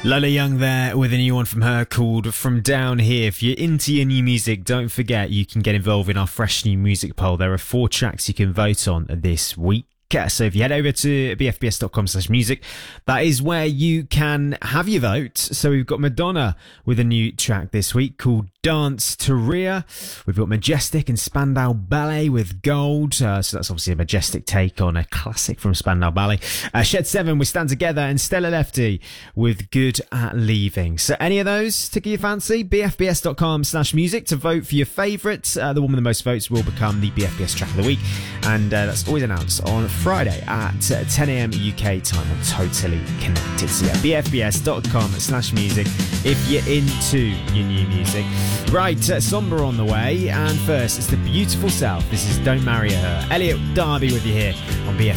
Lola Young there with a new one from her called From Down Here. If you're into your new music, don't forget you can get involved in our fresh new music poll. There are 4 tracks you can vote on this week. So if you head over to bfbs.com/music, that is where you can have your vote. So we've got Madonna with a new track this week called Dance to Rhea. We've got Majestic and Spandau Ballet with Gold. So that's obviously a Majestic take on a classic from Spandau Ballet. Shed 7 with Stand Together, and Stella Lefty with Good at Leaving. So any of those tickle your fancy? bfbs.com/music to vote for your favourite. The one with the most votes will become the BFBS track of the week. And that's always announced on Friday at 10 a.m. UK time on Totally Connected. So yeah, bfbs.com/music if you're into your new music. Right, Somber on the way, and first it's The Beautiful South. This is Don't Marry Her. Elliot Darby with you here on BFBS.